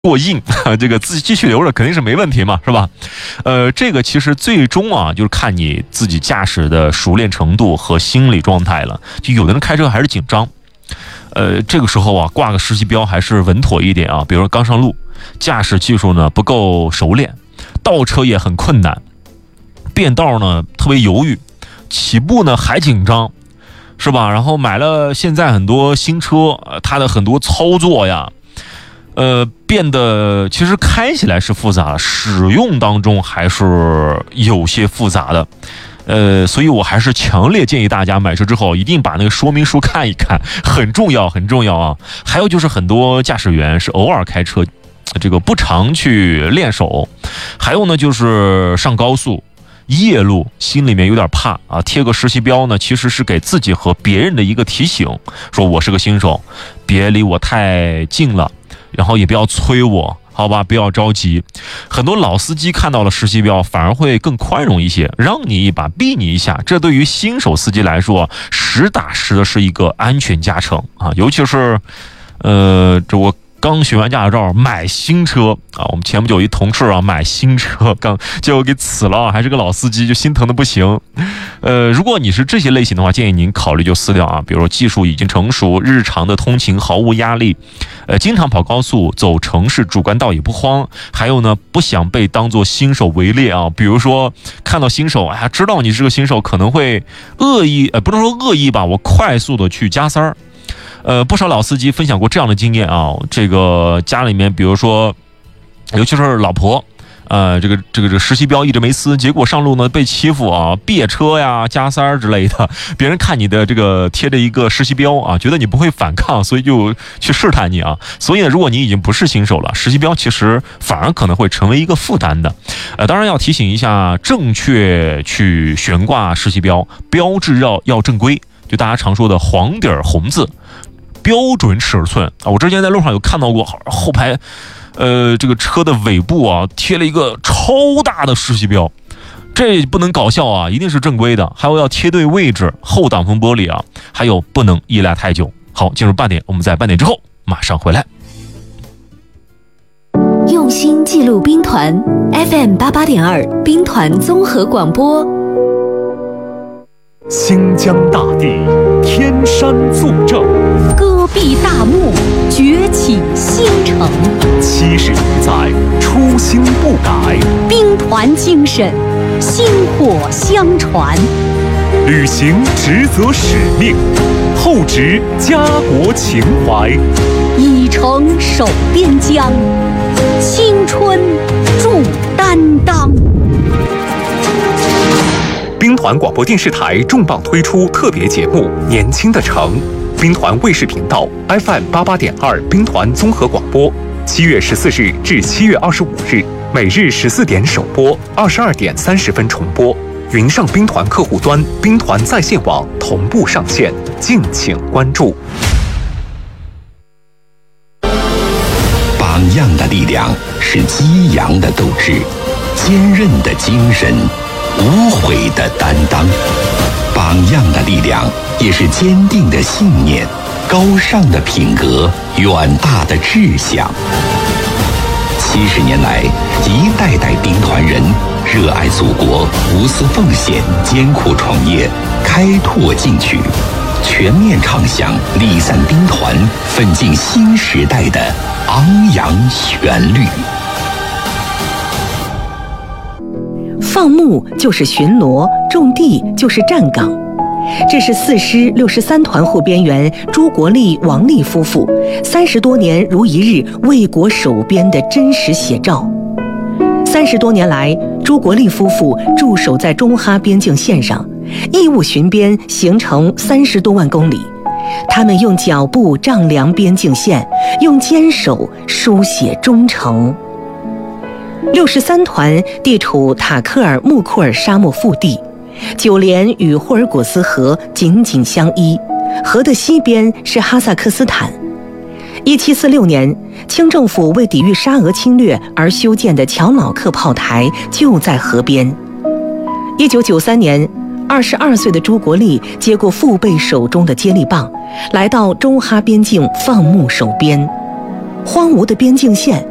过硬，这个自己继续留着肯定是没问题嘛，是吧？这个其实最终啊，就是看你自己驾驶的熟练程度和心理状态了。就有的人开车还是紧张，这个时候啊，挂个实习标还是稳妥一点啊。比如说刚上路，驾驶技术呢不够熟练，倒车也很困难，变道呢特别犹豫，起步呢还紧张，是吧？然后买了现在很多新车，它的很多操作呀。变得其实开起来是复杂，使用当中还是有些复杂的。所以我还是强烈建议大家买车之后一定把那个说明书看一看，很重要，很重要啊。还有就是很多驾驶员是偶尔开车，这个不常去练手。还有呢，就是上高速、夜路，心里面有点怕啊。贴个实习标呢，其实是给自己和别人的一个提醒，说我是个新手，别离我太近了。然后也不要催我，好吧，不要着急。很多老司机看到了实习标，反而会更宽容一些，让你一把，逼你一下。这对于新手司机来说，实打实的是一个安全加成啊！尤其是，这我刚学完驾照买新车啊，我们前不久一同事啊买新车，结果给呲了，还是个老司机，就心疼的不行。如果你是这些类型的话，建议您考虑就撕掉啊。比如说技术已经成熟，日常的通勤毫无压力，经常跑高速，走城市主干道也不慌。还有呢，不想被当作新手围猎啊。比如说看到新手，哎呀，知道你是个新手，可能会恶意，不能说恶意吧，我快速的去加塞儿。不少老司机分享过这样的经验啊，这个家里面，比如说，尤其是老婆，这个实习标一直没撕，结果上路呢被欺负啊，别车呀、加塞儿之类的，别人看你的这个贴着一个实习标啊，觉得你不会反抗，所以就去试探你啊。所以呢，如果你已经不是新手了，实习标其实反而可能会成为一个负担的。当然要提醒一下，正确去悬挂实习标，标志要正规，就大家常说的黄底儿红字。标准尺寸啊！我之前在路上有看到过，后排，这个车的尾部啊贴了一个超大的实习标，这不能搞笑啊，一定是正规的。还有要贴对位置，后挡风玻璃啊，还有不能依赖太久。好，进入半点，我们在半点之后马上回来。 用心记录兵团 FM88.2 兵团综合广播。 新疆大地，天山作证， 戈壁大幕，崛起新城。 70余载，初心不改， 兵团精神，薪火相传。 履行职责使命，厚植家国情怀， 以诚守边疆，青春铸担当。 兵团广播电视台重磅推出特别节目《年轻的城》，兵团卫视频道 FM88.2 兵团综合广播，7月14日至7月25日，每日14点首播，22点30分重播。云上兵团客户端、兵团在线网同步上线，敬请关注。 榜样的力量是激扬的斗志，坚韧的精神，无悔的担当。榜样的力量也是坚定的信念，高尚的品格，远大的志向。70年来，一代代兵团人热爱祖国，无私奉献，艰苦创业，开拓进取，全面唱响离散兵团奋进新时代的昂扬旋律。 放牧就是巡逻，种地就是站岗。这是4师63团护编员朱国立、王丽夫妇30多年如一日为国守边的真实写照。30多年来，朱国立夫妇驻守在中哈边境线上，义务巡边行程30多万公里。他们用脚步丈量边境线，用坚守书写忠诚。63团地处塔克尔木库尔沙漠腹地，9连与霍尔果斯河紧紧相依，河的西边是哈萨克斯坦。1746年，清政府为抵御沙俄侵略而修建的乔瑙克炮台就在河边。1993年，22岁的朱国立接过父辈手中的接力棒，来到中哈边境放牧守边。荒芜的边境线